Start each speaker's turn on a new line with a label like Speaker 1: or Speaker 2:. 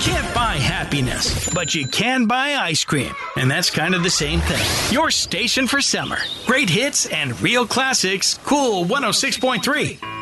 Speaker 1: can't buy happiness, but you can buy ice cream. And that's kind of the same thing. Your station for summer. Great hits and real classics. Cool 106.3.